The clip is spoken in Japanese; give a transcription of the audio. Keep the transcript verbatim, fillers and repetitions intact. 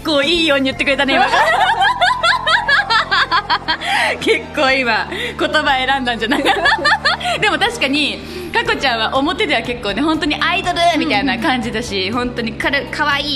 構いいように言ってくれたね今結構今言葉選んだんじゃないでも確かにかこちゃんは表では結構ね本当にアイドルみたいな感じだし、本当にかわいい